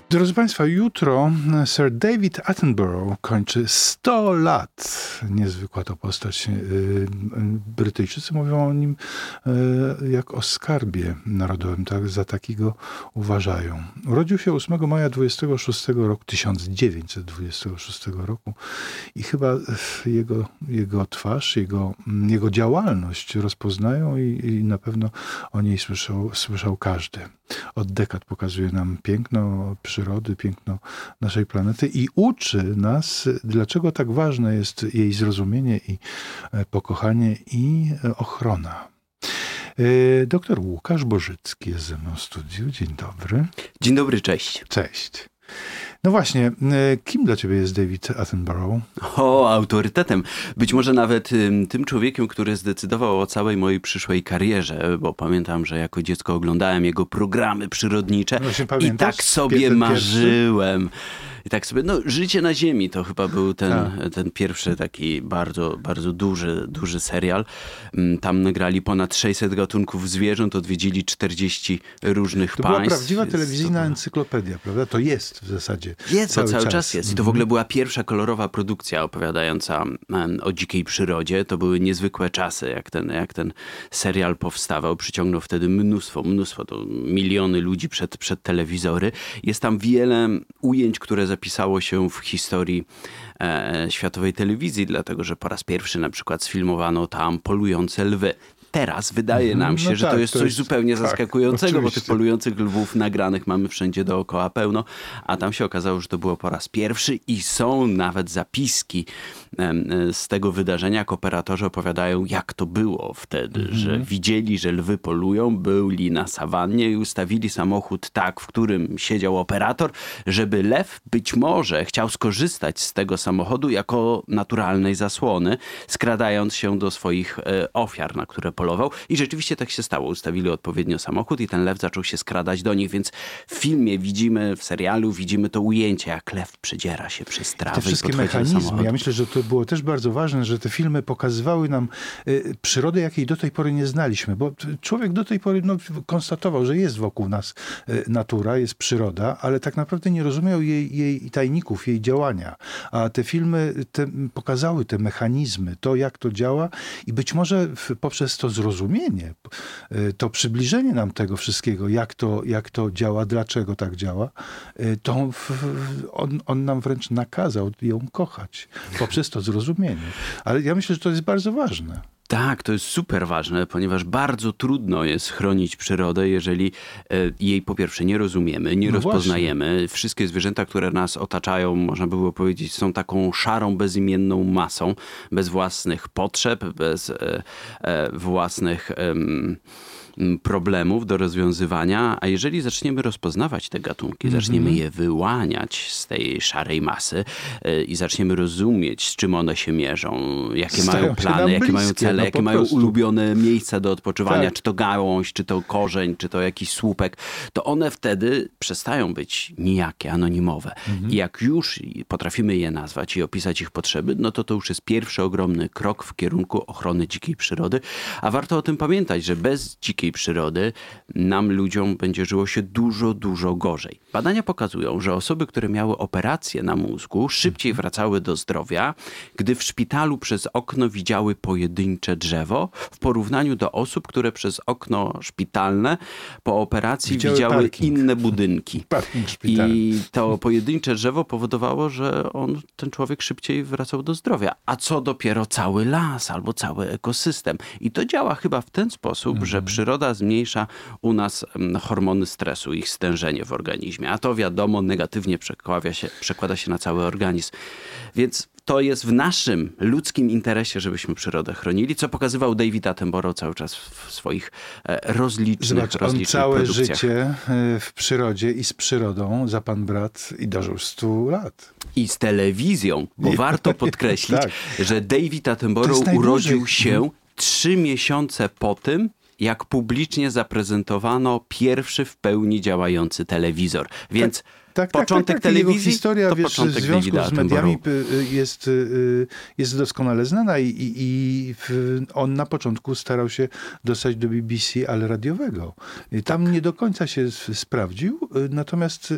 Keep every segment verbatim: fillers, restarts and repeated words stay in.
Drodzy Państwa, jutro Sir David Attenborough kończy sto lat. Niezwykła to postać. Brytyjczycy mówią o nim jak o skarbie narodowym. Tak, za takiego uważają. Urodził się ósmego maja dwudziestego szóstego roku, tysiąc dziewięćset dwudziestego szóstego roku i chyba jego, jego twarz, jego, jego działalność rozpoznają i, i na pewno o niej słyszał, słyszał każdy. Od dekad pokazuje nam piękno przyrody, piękno naszej planety i uczy nas, dlaczego tak ważne jest jej zrozumienie i pokochanie i ochrona. Doktor Łukasz Bożycki jest ze mną w studiu. Dzień dobry. Dzień dobry, cześć. Cześć. No właśnie, kim dla ciebie jest David Attenborough? O, autorytetem. Być może nawet ym, tym człowiekiem, który zdecydował o całej mojej przyszłej karierze, bo pamiętam, że jako dziecko oglądałem jego programy przyrodnicze no i tak sobie marzyłem. Pierwszy? I tak sobie, no Życie na Ziemi to chyba był ten, ten pierwszy taki bardzo, bardzo duży, duży serial. Tam nagrali ponad sześćset gatunków zwierząt, odwiedzili czterdzieści różnych to państw. To była prawdziwa telewizyjna encyklopedia, prawda? To jest w zasadzie Jest, cały, cały czas, czas jest. I to w ogóle była pierwsza kolorowa produkcja opowiadająca o dzikiej przyrodzie. To były niezwykłe czasy, jak ten, jak ten serial powstawał. Przyciągnął wtedy mnóstwo, mnóstwo, to miliony ludzi przed, przed telewizory. Jest tam wiele ujęć, które zapisało się w historii e, światowej telewizji, dlatego że po raz pierwszy na przykład sfilmowano tam polujące lwy. Teraz wydaje nam się, no że tak, to jest to coś jest, zupełnie tak, zaskakującego, oczywiście. Bo tych polujących lwów nagranych mamy wszędzie dookoła pełno, a tam się okazało, że to było po raz pierwszy i są nawet zapiski z tego wydarzenia, jak operatorzy opowiadają, jak to było wtedy, mhm. że widzieli, że lwy polują, byli na sawannie i ustawili samochód tak, w którym siedział operator, żeby lew być może chciał skorzystać z tego samochodu jako naturalnej zasłony, skradając się do swoich ofiar, na które polował. I rzeczywiście tak się stało. Ustawili odpowiednio samochód i ten lew zaczął się skradać do nich, więc w filmie widzimy, w serialu widzimy to ujęcie, jak lew przedziera się przez trawę. Te wszystkie i mechanizmy. Ja myślę, że to było też bardzo ważne, że te filmy pokazywały nam y, przyrodę, jakiej do tej pory nie znaliśmy, bo człowiek do tej pory no, konstatował, że jest wokół nas y, natura, jest przyroda, ale tak naprawdę nie rozumiał jej, jej tajników, jej działania. A te filmy te, pokazały te mechanizmy, to jak to działa i być może w, poprzez to zrozumienie, to przybliżenie nam tego wszystkiego, jak to, jak to działa, dlaczego tak działa, to on, on nam wręcz nakazał ją kochać poprzez to zrozumienie. Ale ja myślę, że to jest bardzo ważne. Tak, to jest super ważne, ponieważ bardzo trudno jest chronić przyrodę, jeżeli jej po pierwsze nie rozumiemy, nie no rozpoznajemy. Właśnie. Wszystkie zwierzęta, które nas otaczają, można by było powiedzieć, są taką szarą, bezimienną masą, bez własnych potrzeb, bez e, e, własnych e, problemów do rozwiązywania, a jeżeli zaczniemy rozpoznawać te gatunki, mm-hmm. zaczniemy je wyłaniać z tej szarej masy yy, i zaczniemy rozumieć, z czym one się mierzą, jakie Stają mają plany, jakie mają cele, no jakie mają ulubione miejsca do odpoczywania, tak. czy to gałąź, czy to korzeń, czy to jakiś słupek, to one wtedy przestają być nijakie, anonimowe. Mm-hmm. I jak już potrafimy je nazwać i opisać ich potrzeby, no to to już jest pierwszy ogromny krok w kierunku ochrony dzikiej przyrody, a warto o tym pamiętać, że bez dzikiej przyrody nam, ludziom, będzie żyło się dużo, dużo gorzej. Badania pokazują, że osoby, które miały operację na mózgu, szybciej wracały do zdrowia, gdy w szpitalu przez okno widziały pojedyncze drzewo, w porównaniu do osób, które przez okno szpitalne po operacji widziały, widziały inne budynki. I to pojedyncze drzewo powodowało, że on, ten człowiek szybciej wracał do zdrowia. A co dopiero cały las albo cały ekosystem. I to działa chyba w ten sposób, mhm. że przyroda zmniejsza u nas hormony stresu, ich stężenie w organizmie. A to wiadomo, negatywnie przekłada się, przekłada się na cały organizm. Więc to jest w naszym ludzkim interesie, żebyśmy przyrodę chronili, co pokazywał David Attenborough cały czas w swoich rozlicznych, Zobacz, rozlicznych on całe produkcjach. życie w przyrodzie i z przyrodą za pan brat i dożył stu lat. I z telewizją, bo warto podkreślić, tak. że David Attenborough urodził się trzy miesiące po tym, jak publicznie zaprezentowano pierwszy w pełni działający telewizor. Więc tak. tak, początek tak, tak. telewizji, Jego historia, to wiesz, początek w związku Davida z mediami Attenborough. jest, jest doskonale znana i, i, i on na początku starał się dostać do B B C, ale radiowego. I tam tak. nie do końca się sprawdził, natomiast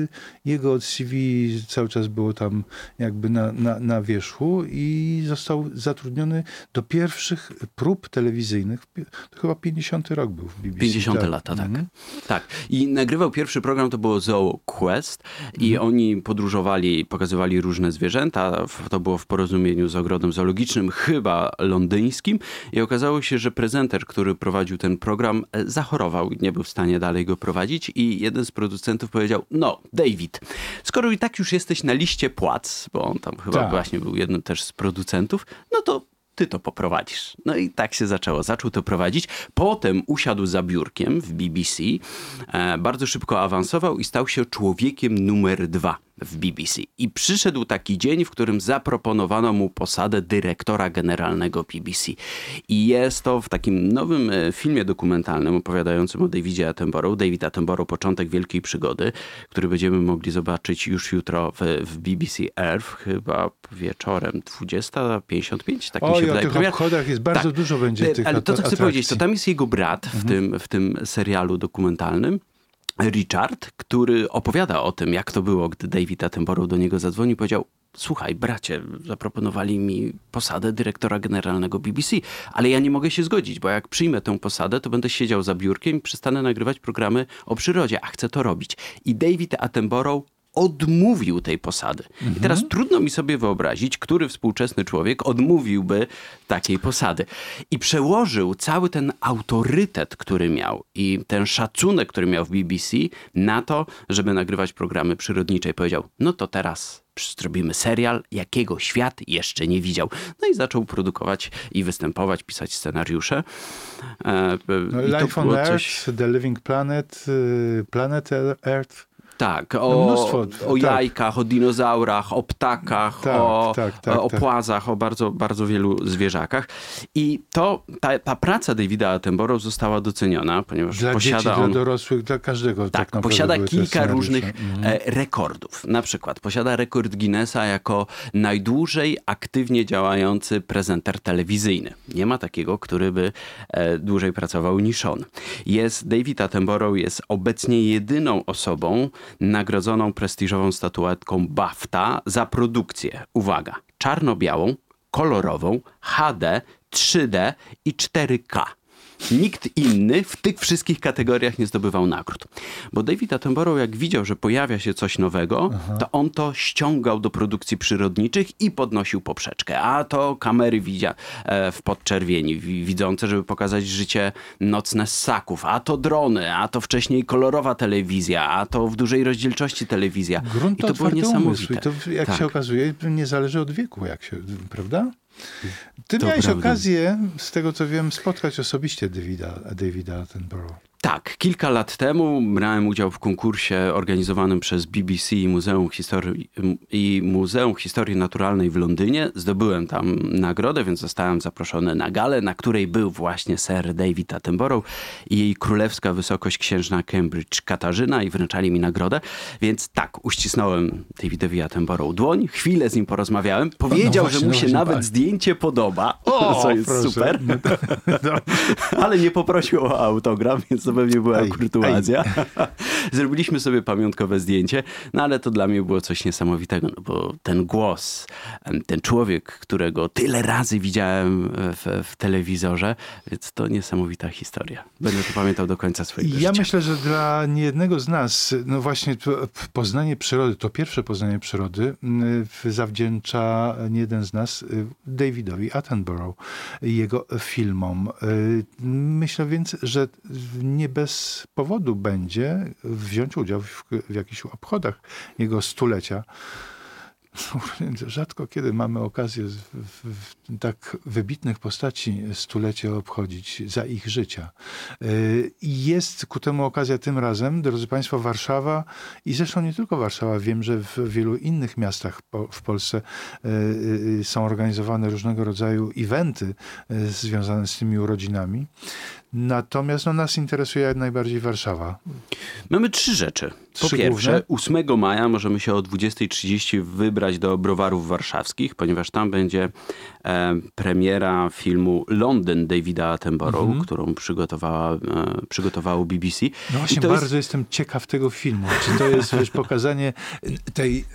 jego C V cały czas było tam jakby na, na, na wierzchu i został zatrudniony do pierwszych prób telewizyjnych. To chyba pięćdziesiąty rok był w B B C. pięćdziesiąte tak. lata, tak. Mhm. tak. I nagrywał pierwszy program, to było Zoo Quest i mhm. oni podróżowali, pokazywali różne zwierzęta. To było w porozumieniu z ogrodem zoologicznym, chyba londyńskim. I okazało się, że prezenter, który prowadził ten program, zachorował i nie był w stanie dalej go prowadzić. I jeden z producentów powiedział, no David, skoro i tak już jesteś na liście płac, bo on tam chyba tak. właśnie był jednym też z producentów, no to ty to poprowadzisz. No i tak się zaczęło. Zaczął to prowadzić. Potem usiadł za biurkiem w B B C. E, bardzo szybko awansował i stał się człowiekiem numer dwa w B B C. I przyszedł taki dzień, w którym zaproponowano mu posadę dyrektora generalnego B B C. I jest to w takim nowym filmie dokumentalnym opowiadającym o Davidzie Attenborough. David Attenborough, początek wielkiej przygody, który będziemy mogli zobaczyć już jutro w, w B B C Earth, chyba wieczorem dwudziesta pięćdziesiąt pięć. Tak mi się o, wydaje. o tych obchodach jest bardzo tak. dużo będzie tych Ale to, co chcę atrakcji. powiedzieć, to tam jest jego brat w, mhm. tym, w tym serialu dokumentalnym. Richard, który opowiada o tym, jak to było, gdy David Attenborough do niego zadzwonił i powiedział, słuchaj, bracie, zaproponowali mi posadę dyrektora generalnego B B C, ale ja nie mogę się zgodzić, bo jak przyjmę tę posadę, to będę siedział za biurkiem i przestanę nagrywać programy o przyrodzie, a chcę to robić. I David Attenborough odmówił tej posady. Mhm. I teraz trudno mi sobie wyobrazić, który współczesny człowiek odmówiłby takiej posady. I przełożył cały ten autorytet, który miał i ten szacunek, który miał w B B C na to, żeby nagrywać programy przyrodnicze. I powiedział, no to teraz zrobimy serial, jakiego świat jeszcze nie widział. No i zaczął produkować i występować, pisać scenariusze. E, no, i Life to on było Earth, coś... The Living Planet, Planet Earth. Tak, o, mnóstwo, o tak. jajkach, o dinozaurach, o ptakach, tak, o, tak, tak, o tak. płazach, o bardzo, bardzo wielu zwierzakach. I to, ta, ta praca Davida Attenborough została doceniona, ponieważ dla posiada dzieci, on... dla dorosłych, dla każdego. Tak, tak posiada kilka różnych mhm. e, rekordów. Na przykład posiada rekord Guinnessa jako najdłużej aktywnie działający prezenter telewizyjny. Nie ma takiego, który by e, dłużej pracował niż on. Jest, David Attenborough jest obecnie jedyną osobą nagrodzoną prestiżową statuetką BAFTA za produkcję, uwaga, czarno-białą, kolorową, H D, trzy D i cztery K. Nikt inny w tych wszystkich kategoriach nie zdobywał nagród. Bo David Attenborough, jak widział, że pojawia się coś nowego, Aha. to on to ściągał do produkcji przyrodniczych i podnosił poprzeczkę. A to kamery widzia w podczerwieni, widzące, żeby pokazać życie nocne ssaków. A to drony, a to wcześniej kolorowa telewizja, a to w dużej rozdzielczości telewizja. Grunt I to było niesamowite. I to, jak tak. się okazuje, nie zależy od wieku, jak się, prawda? Ty To miałeś prawda. okazję, z tego co wiem, spotkać osobiście Davida, Davida Attenborough. Tak, kilka lat temu brałem udział w konkursie organizowanym przez B B C i Muzeum Historii, i Muzeum Historii Naturalnej w Londynie. Zdobyłem tam nagrodę, więc zostałem zaproszony na galę, na której był właśnie Sir David Attenborough i jej królewska wysokość księżna Cambridge Katarzyna i wręczali mi nagrodę. Więc tak, uścisnąłem Davidowi Attenborough dłoń, chwilę z nim porozmawiałem. Powiedział, no właśnie, że mu się no nawet zdjęcie podoba, o, co jest proszę. Super. No to, no. Ale nie poprosił o autograf, więc to pewnie była kurtuazja. Zrobiliśmy sobie pamiątkowe zdjęcie, no ale to dla mnie było coś niesamowitego, no bo ten głos, ten człowiek, którego tyle razy widziałem w, w telewizorze, więc to niesamowita historia. Będę to pamiętał do końca swojego ja życia. myślę, że dla niejednego z nas, no właśnie poznanie przyrody, to pierwsze poznanie przyrody zawdzięcza niejeden z nas Davidowi Attenborough i jego filmom. Myślę więc, że nie bez powodu będzie wziąć udział w, w jakichś obchodach jego stulecia. Rzadko kiedy mamy okazję w, w, w tak wybitnych postaci stulecie obchodzić za ich życia. I jest ku temu okazja tym razem, drodzy Państwo, Warszawa i zresztą nie tylko Warszawa. Wiem, że w wielu innych miastach po, w Polsce są organizowane różnego rodzaju eventy związane z tymi urodzinami. Natomiast no, nas interesuje jak najbardziej Warszawa. Mamy trzy rzeczy. Po Trzy pierwsze, główne. ósmego maja możemy się o dwudziestej trzydzieści wybrać do Browarów Warszawskich, ponieważ tam będzie e, premiera filmu Londyn Davida Attenborough, mhm. którą przygotowała, e, przygotowało B B C. No właśnie, bardzo jest... jestem ciekaw tego filmu. Czy to jest wiesz, pokazanie tej e,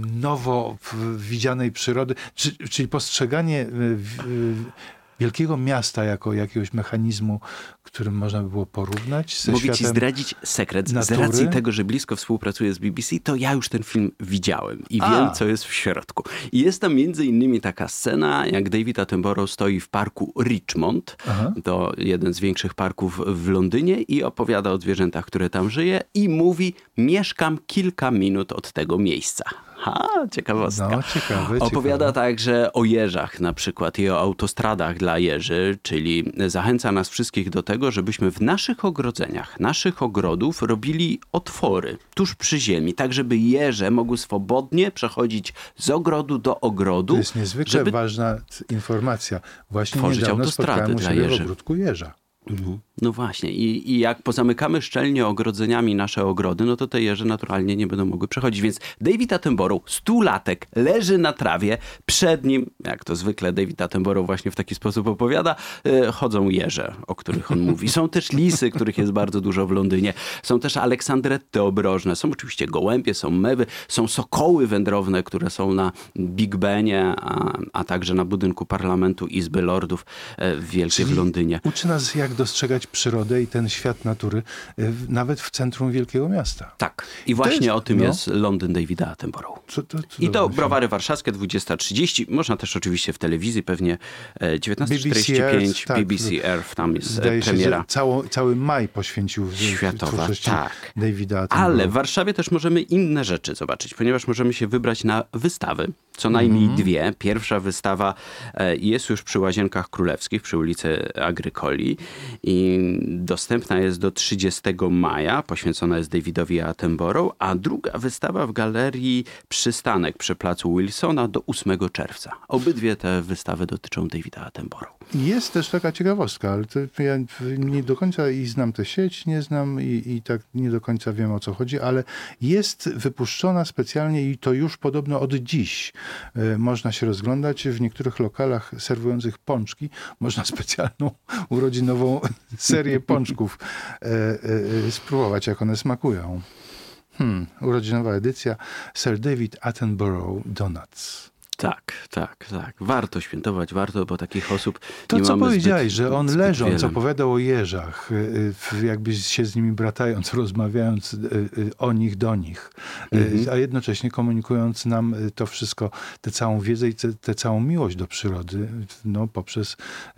nowo widzianej przyrody, czy, czyli postrzeganie w, w, wielkiego miasta jako jakiegoś mechanizmu, którym można by było porównać ze Mogę światem ci zdradzić sekret. natury. Z racji tego, że blisko współpracuję z B B C, to ja już ten film widziałem i A. wiem, co jest w środku. I jest tam między innymi taka scena, jak David Attenborough stoi w parku Richmond. Aha. To jeden z większych parków w Londynie i opowiada o zwierzętach, które tam żyje i mówi, mieszkam kilka minut od tego miejsca. Ha, ciekawostka. No, ciekawe, Opowiada ciekawe. także o jeżach na przykład i o autostradach dla jeży, czyli zachęca nas wszystkich do tego, żebyśmy w naszych ogrodzeniach, naszych ogrodów robili otwory tuż przy ziemi, tak żeby jeże mogły swobodnie przechodzić z ogrodu do ogrodu. To jest niezwykle żeby ważna informacja. Właśnie tworzyć niedawno autostrady spotkałem u dla siebie jeży. w ogródku jeża. Mhm. No właśnie. I, I jak pozamykamy szczelnie ogrodzeniami nasze ogrody, no to te jeże naturalnie nie będą mogły przechodzić. Więc David Attenborough, stulatek, leży na trawie. Przed nim, jak to zwykle David Attenborough właśnie w taki sposób opowiada, e, chodzą jeże, o których on mówi. Są też lisy, których jest bardzo dużo w Londynie. Są też aleksandretty obrożne. Są oczywiście gołębie, są mewy, są sokoły wędrowne, które są na Big Benie, a, a także na budynku parlamentu Izby Lordów e, w Wielkiej w Londynie. Uczy nas, jak dostrzegać przyrodę i ten świat natury, nawet w centrum wielkiego miasta. Tak. I właśnie jest, o tym no. jest Londyn Davida Attenborough. Co, to, I to Browary Warszawskie, dwudziesta trzydzieści. Można też oczywiście w telewizji, pewnie dziewiętnasta czterdzieści pięć, B B C Earth, tam jest Zdaje premiera. Się, cało, cały maj poświęcił Światowa, tak. Davida Attenborough. Ale w Warszawie też możemy inne rzeczy zobaczyć, ponieważ możemy się wybrać na wystawy. Co najmniej mm. dwie. Pierwsza wystawa jest już przy Łazienkach Królewskich, przy ulicy Agrykoli i dostępna jest do trzydziestego maja, poświęcona jest Davidowi Attenborough, a druga wystawa w Galerii Przystanek przy placu Wilsona do ósmego czerwca. Obydwie te wystawy dotyczą Davida Attenborough. Jest też taka ciekawostka, ale to ja nie do końca i znam tę sieć, nie znam i, i tak nie do końca wiem, o co chodzi, ale jest wypuszczona specjalnie i to już podobno od dziś. E, można się rozglądać w niektórych lokalach serwujących pączki. Można specjalną urodzinową serię pączków e, e, spróbować, jak one smakują. Hmm, urodzinowa edycja Sir David Attenborough Donuts. Tak, tak, tak. Warto świętować, warto, bo takich osób to, nie co mamy powiedziałeś, zbyt, że on zbyt leżąc wiele. opowiadał o jeżach, jakby się z nimi bratając, rozmawiając o nich do nich, mhm. a jednocześnie komunikując nam to wszystko, tę całą wiedzę i tę całą miłość do przyrody, no, poprzez,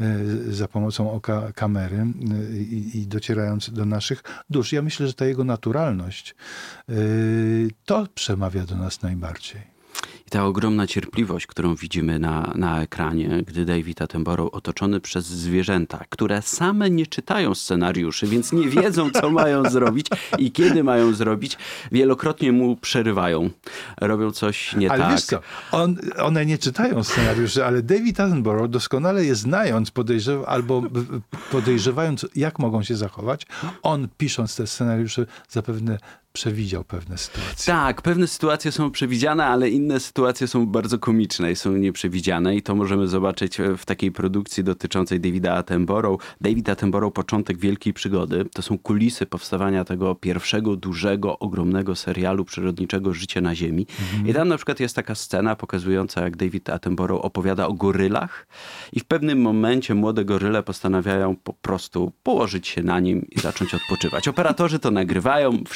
za pomocą oka kamery i, i docierając do naszych dusz. Ja myślę, że ta jego naturalność, to przemawia do nas najbardziej. I ta ogromna cierpliwość, którą widzimy na, na ekranie, gdy David Attenborough otoczony przez zwierzęta, które same nie czytają scenariuszy, więc nie wiedzą, co mają zrobić i kiedy mają zrobić, wielokrotnie mu przerywają. Robią coś nie ale tak. Wiesz co, on, one nie czytają scenariuszy, ale David Attenborough doskonale je znając, podejrzewa, albo podejrzewając, jak mogą się zachować, on pisząc te scenariusze zapewne przewidział pewne sytuacje. Tak, pewne sytuacje są przewidziane, ale inne sytuacje są bardzo komiczne i są nieprzewidziane i to możemy zobaczyć w takiej produkcji dotyczącej Davida Attenborough. David Attenborough, początek wielkiej przygody. To są kulisy powstawania tego pierwszego, dużego, ogromnego serialu przyrodniczego Życie na Ziemi. Mhm. I tam na przykład jest taka scena pokazująca, jak David Attenborough opowiada o gorylach i w pewnym momencie młode goryle postanawiają po prostu położyć się na nim i zacząć odpoczywać. Operatorzy to nagrywają, wszyscy to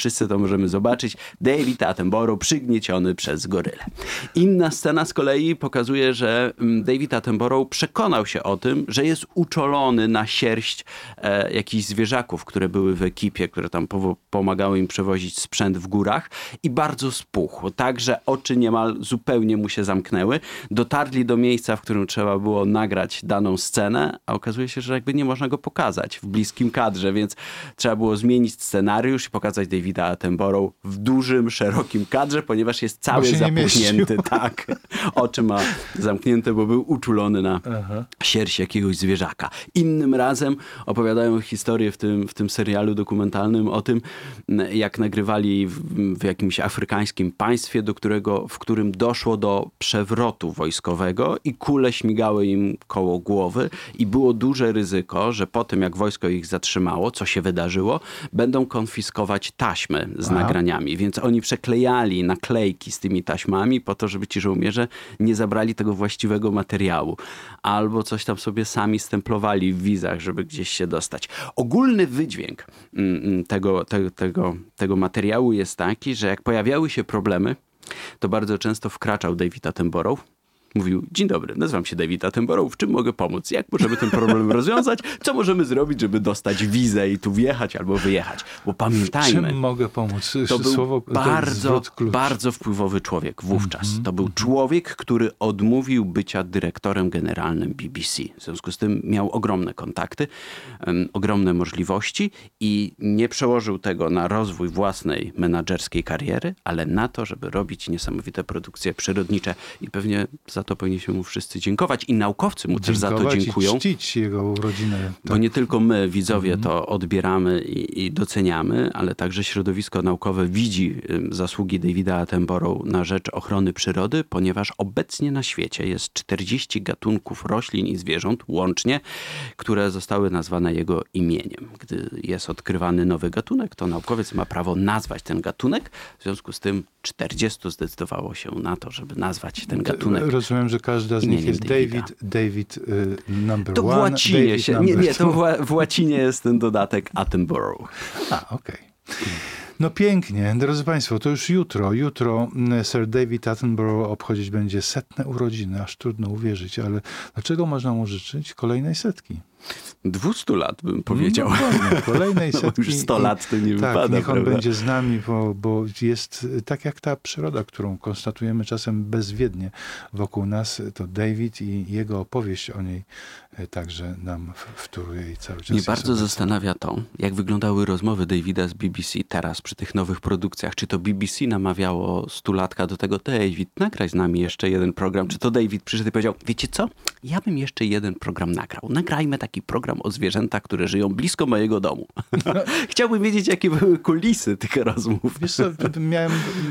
możemy zobaczyć. David Attenborough przygnieciony przez gorylę. Inna scena z kolei pokazuje, że David Attenborough przekonał się o tym, że jest uczulony na sierść e, jakichś zwierzaków, które były w ekipie, które tam po- pomagały im przewozić sprzęt w górach i bardzo spuchł. Tak, że oczy niemal zupełnie mu się zamknęły. Dotarli do miejsca, w którym trzeba było nagrać daną scenę, a okazuje się, że jakby nie można go pokazać w bliskim kadrze, więc trzeba było zmienić scenariusz i pokazać Davida Attenborough w dużym, szerokim kadrze, ponieważ jest cały zapuchnięty. Tak. Oczy ma zamknięte, bo był uczulony na Aha. sierść jakiegoś zwierzaka. Innym razem opowiadają historię w tym, w tym serialu dokumentalnym o tym, jak nagrywali w, w jakimś afrykańskim państwie, do którego, w którym doszło do przewrotu wojskowego i kule śmigały im koło głowy i było duże ryzyko, że po tym jak wojsko ich zatrzymało, co się wydarzyło, będą konfiskować taśmy z Aha. nagraniami. Więc oni przeklejali naklejki z tymi taśmami po to, żeby ci żołnierze nie zabrali tego właściwego materiału. Albo coś tam sobie sami stemplowali w wizach, żeby gdzieś się dostać. Ogólny wydźwięk tego, tego, tego, tego materiału jest taki, że jak pojawiały się problemy, to bardzo często wkraczał David Attenborough. Mówił, dzień dobry, nazywam się David Attenborough, w czym mogę pomóc? Jak możemy ten problem rozwiązać? Co możemy zrobić, żeby dostać wizę i tu wjechać albo wyjechać? Bo pamiętajmy, w czym mogę pomóc? To był Słowo, bardzo, bardzo wpływowy człowiek wówczas. Mm-hmm. To był człowiek, który odmówił bycia dyrektorem generalnym B B C. W związku z tym miał ogromne kontakty, um, ogromne możliwości i nie przełożył tego na rozwój własnej menadżerskiej kariery, ale na to, żeby robić niesamowite produkcje przyrodnicze i pewnie za to powinniśmy mu wszyscy dziękować i naukowcy mu też za to dziękują. I czcić jego urodzinę. Tak. Bo nie tylko my, widzowie, mm. to odbieramy i, i doceniamy, ale także środowisko naukowe widzi zasługi Davida Attenborough na rzecz ochrony przyrody, ponieważ obecnie na świecie jest czterdzieści gatunków roślin i zwierząt łącznie, które zostały nazwane jego imieniem. Gdy jest odkrywany nowy gatunek, to naukowiec ma prawo nazwać ten gatunek. W związku z tym czterdziestu zdecydowało się na to, żeby nazwać ten gatunek. Rozumiem, że każda z nich jest David, David y, number to one. w łacinie David się, nie, nie, to w, w łacinie jest ten dodatek Attenborough. A, okej. Okay. No pięknie. Drodzy Państwo, to już jutro. Jutro Sir David Attenborough obchodzić będzie setne urodziny. Aż trudno uwierzyć, ale dlaczego można mu życzyć kolejnej setki? Dwustu lat bym powiedział. No, kolejnej setki. No, już sto lat to nie tak, wypada. Niech on prawda? będzie z nami, bo, bo jest tak jak ta przyroda, którą konstatujemy czasem bezwiednie wokół nas, to David i jego opowieść o niej także nam wtóruje i cały czas. Mnie bardzo zastanawia to, jak wyglądały rozmowy Davida z B B C teraz przy tych nowych produkcjach. Czy to B B C namawiało stulatka do tego, David, nagraj z nami jeszcze jeden program. Czy to David przyszedł i powiedział, wiecie co, ja bym jeszcze jeden program nagrał. Nagrajmy taki program o zwierzętach, które żyją blisko mojego domu. Chciałbym wiedzieć, jakie były kulisy tych rozmów. Wiesz co, miałem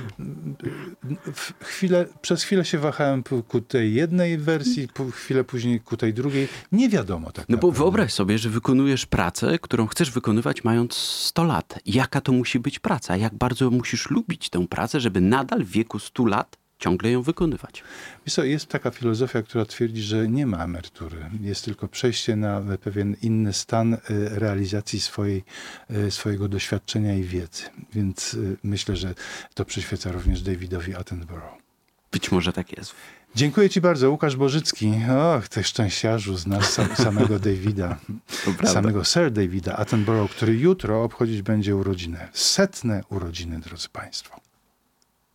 chwilę, przez chwilę się wahałem ku tej jednej wersji, chwilę później ku tej drugiej. Nie wiadomo tak No naprawdę. bo wyobraź sobie, że wykonujesz pracę, którą chcesz wykonywać mając sto lat. Jaka to musi być praca? Jak bardzo musisz lubić tę pracę, żeby nadal w wieku stu lat ciągle ją wykonywać? Wiesz co, jest taka filozofia, która twierdzi, że nie ma emerytury. Jest tylko przejście na pewien inny stan realizacji swojej, swojego doświadczenia i wiedzy. Więc myślę, że to przyświeca również Davidowi Attenborough. Być może tak jest. Dziękuję ci bardzo, Łukasz Bożycki. Och, ty szczęściarzu, znasz sam, samego Davida, samego Sir Davida Attenborough, który jutro obchodzić będzie urodziny. Setne urodziny, drodzy Państwo.